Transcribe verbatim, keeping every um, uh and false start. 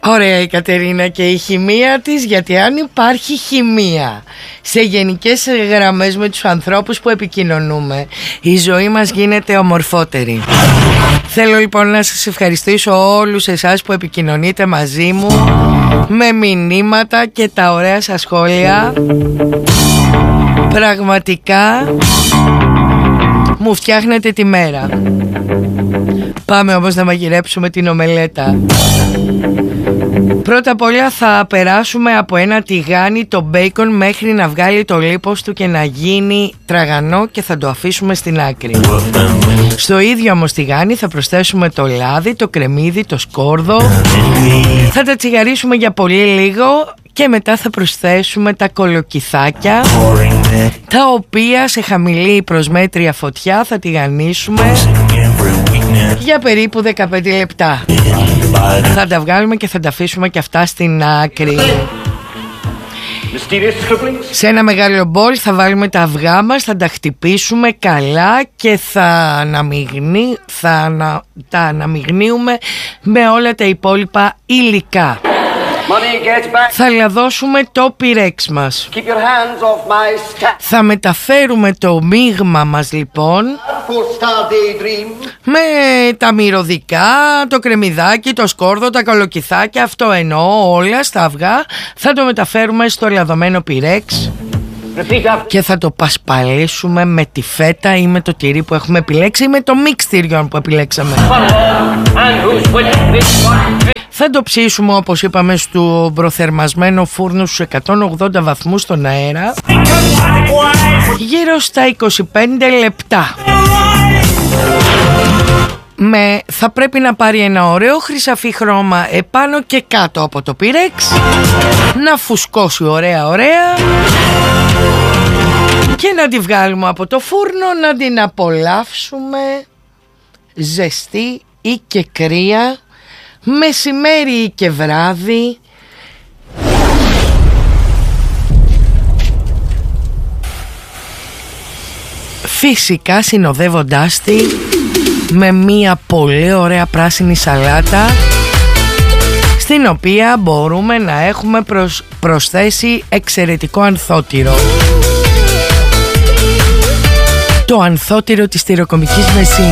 Ωραία η Κατερίνα και η χημεία της, γιατί αν υπάρχει χημεία σε γενικές γραμμές με τους ανθρώπους που επικοινωνούμε, η ζωή μας γίνεται ομορφότερη. Θέλω λοιπόν να σας ευχαριστήσω όλους εσάς που επικοινωνείτε μαζί μου με μηνύματα και τα ωραία σας σχόλια. Πραγματικά μου φτιάχνετε τη μέρα. Πάμε όμως να μαγειρέψουμε την ομελέτα. Πρώτα απ' όλα θα περάσουμε από ένα τηγάνι το μπέικον μέχρι να βγάλει το λίπος του και να γίνει τραγανό και θα το αφήσουμε στην άκρη. Στο ίδιο όμως τηγάνι θα προσθέσουμε το λάδι, το κρεμμύδι, το σκόρδο. Θα τα τσιγαρίσουμε για πολύ λίγο και μετά θα προσθέσουμε τα κολοκυθάκια, τα οποία σε χαμηλή προσμέτρια φωτιά θα τηγανίσουμε για περίπου δεκαπέντε λεπτά. Θα τα βγάλουμε και θα τα αφήσουμε και αυτά στην άκρη. Σε ένα μεγάλο μπολ θα βάλουμε τα αυγά μας, θα τα χτυπήσουμε καλά και θα, αναμειγνύ, θα ανα, τα αναμειγνύουμε με όλα τα υπόλοιπα υλικά. Θα λαδώσουμε το πυρέξ μας. Θα μεταφέρουμε το μείγμα μας λοιπόν με τα μυρωδικά, το κρεμμυδάκι, το σκόρδο, τα καλοκυθάκια, αυτό εννοώ, όλα στα αυγά. Θα το μεταφέρουμε στο λαδωμένο πυρέξ και θα το πασπαλίσουμε με τη φέτα ή με το τυρί που έχουμε επιλέξει ή με το μίξ τυριών που επιλέξαμε. Θα το ψήσουμε όπως είπαμε στο προθερμασμένο φούρνο στους εκατόν ογδόντα βαθμούς στον αέρα γύρω στα είκοσι πέντε λεπτά. Με, θα πρέπει να πάρει ένα ωραίο χρυσαφί χρώμα επάνω και κάτω από το πυρέξ, να φουσκώσει ωραία ωραία και να τη βγάλουμε από το φούρνο, να την απολαύσουμε ζεστή ή και κρύα, μεσημέρι ή και βράδυ. Φυσικά συνοδεύοντάς τη με μία πολύ ωραία πράσινη σαλάτα, στην οποία μπορούμε να έχουμε προσ... προσθέσει εξαιρετικό ανθότυρο. Το ανθότυρο της τυροκομικής μεσίνης.